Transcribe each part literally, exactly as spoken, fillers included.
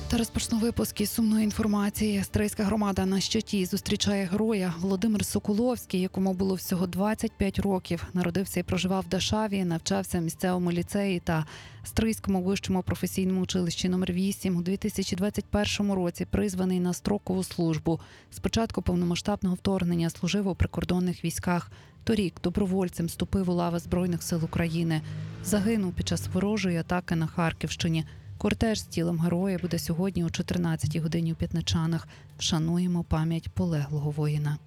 Та розпочну випуск із сумної інформації. Стрийська громада на щиті зустрічає героя. Володимир Соколовський, якому було всього двадцять п'ять років. Народився і проживав в Дашаві, навчався в місцевому ліцеї та Стрийському вищому професійному училищі номер вісім. У дві тисячі двадцять першому році призваний на строкову службу. З початку повномасштабного вторгнення служив у прикордонних військах. Торік добровольцем вступив у лави Збройних сил України. Загинув під час ворожої атаки на Харківщині. Кортеж з тілом героя буде сьогодні о чотирнадцятій годині у П'ятничанах. Вшануємо пам'ять полеглого воїна.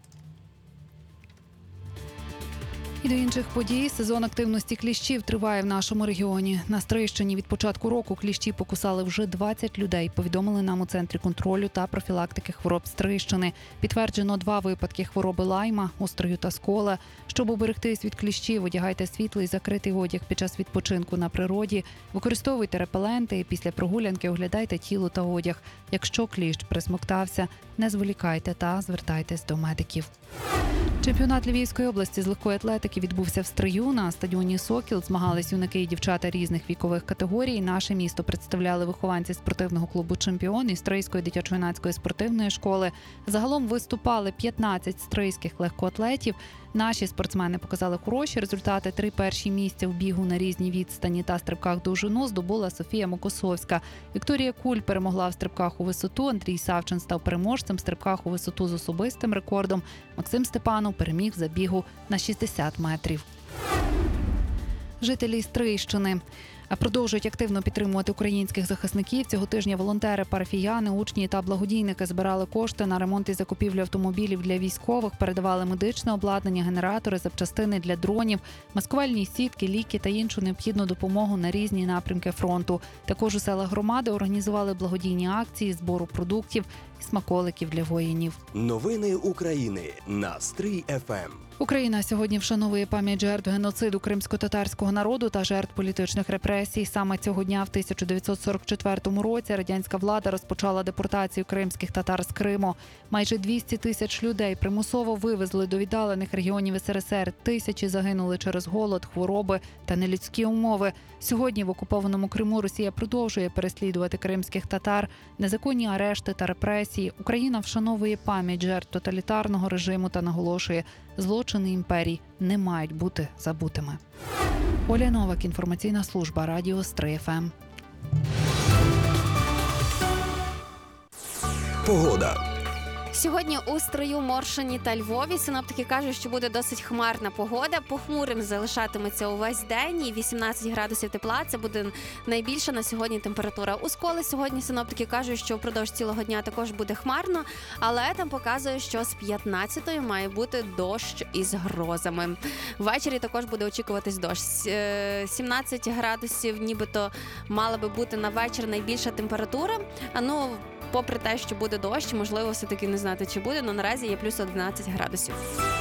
І до інших подій. Сезон активності кліщів триває в нашому регіоні. На Стрийщині від початку року кліщі покусали вже двадцять людей, повідомили нам у Центрі контролю та профілактики хвороб Стрийщини. Підтверджено два випадки хвороби лайма, острою та скола. Щоб уберегтись від кліщів, одягайте світлий закритий одяг під час відпочинку на природі, використовуйте репеленти і після прогулянки оглядайте тіло та одяг. Якщо кліщ присмоктався, не зволікайте та звертайтесь до медиків. Чемпіонат Львівської області з легкої атлетики відбувся в Стрию. На стадіоні «Сокіл» змагались юнаки і дівчата різних вікових категорій. Наше місто представляли вихованці спортивного клубу «Чемпіон» і Стрийської дитячо-юнацької спортивної школи. Загалом виступали п'ятнадцять стрийських легкоатлетів. Наші спортсмени показали хороші результати. Три перші місця в бігу на різні відстані та стрибках довжину здобула Софія Мокосовська. Вікторія Куль перемогла в стрибках у висоту. Андрій Савчин став переможцем в стрибках у висоту з особистим рекордом. Максим Степанов переміг в забігу на шістдесят метрів. Жителі Стрийщини продовжують активно підтримувати українських захисників. Цього тижня волонтери, парафіяни, учні та благодійники збирали кошти на ремонт і закупівлю автомобілів для військових, передавали медичне обладнання, генератори, запчастини для дронів, маскувальні сітки, ліки та іншу необхідну допомогу на різні напрямки фронту. Також у селах громади організували благодійні акції збору продуктів і смаколиків для воїнів. Новини України на Стрий еф ем. Україна сьогодні вшановує пам'ять жертв геноциду кримсько-татарського народу та жертв політичних репресій. Саме цього дня в тисяча дев'ятсот сорок четвертому році радянська влада розпочала депортацію кримських татар з Криму. Майже двісті тисяч людей примусово вивезли до віддалених регіонів ес ер ес ер. Тисячі загинули через голод, хвороби та нелюдські умови. Сьогодні в окупованому Криму Росія продовжує переслідувати кримських татар, незаконні арешти та репресії. Україна вшановує пам'ять жертв тоталітарного режиму та наголошує, злочини імперій не мають бути забутими. Оля Новак, інформаційна служба, радіо Стрий еф ем. Погода. Сьогодні у Стрию, Моршині та Львові синоптики кажуть, що буде досить хмарна погода. Похмурим залишатиметься увесь день і вісімнадцять градусів тепла. Це буде найбільша на сьогодні температура. У Сколі сьогодні синоптики кажуть, що впродовж цілого дня також буде хмарно, але там показує, що з п'ятнадцятої має бути дощ із грозами. Ввечері також буде очікуватись дощ. сімнадцять градусів нібито мала би бути на вечір найбільша температура. А ну, попри те, що буде дощ, можливо, все-таки не знати, чи буде, але наразі є плюс одинадцять градусів.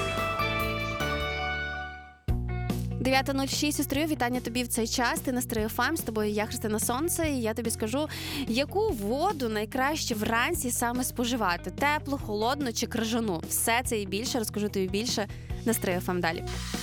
дев'ята нуль шість у Стрию. Вітання тобі в цей час. Ти на Стрий еф ем, з тобою я, Христина Сонце, і я тобі скажу, яку воду найкраще вранці саме споживати. Теплу, холодну чи крижану. Все це і більше, розкажу тобі більше на Стрий еф ем далі.